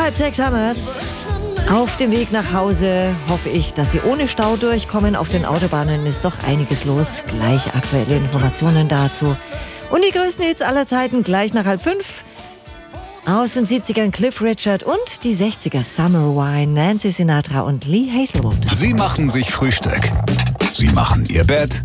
5:30 haben wir's. Auf dem Weg nach Hause hoffe ich, dass Sie ohne Stau durchkommen. Auf den Autobahnen ist doch einiges los. Gleich aktuelle Informationen dazu. Und die größten Hits aller Zeiten gleich nach 4:30. Aus den 70ern Cliff Richard und die 60er Summer Wine, Nancy Sinatra und Lee Hazelwood. Sie machen sich Frühstück. Sie machen Ihr Bett.